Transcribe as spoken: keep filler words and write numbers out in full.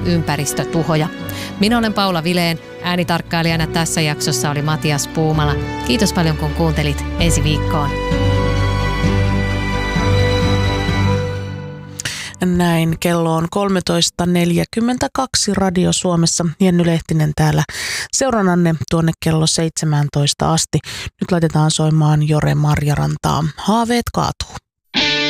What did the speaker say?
ympäristötuhoja. Minä olen Paula Vileen, äänitarkkailijana tässä jaksossa oli Matias Puumala. Kiitos paljon kun kuuntelit, ensi viikkoon. Näin, kello on kolmetoista neljäkymmentäkaksi Radio Suomessa. Jenny Lehtinen täällä seurannanne tuonne kello seitsemäntoista asti. Nyt laitetaan soimaan Jore Marjarantaa. Haaveet kaatuu.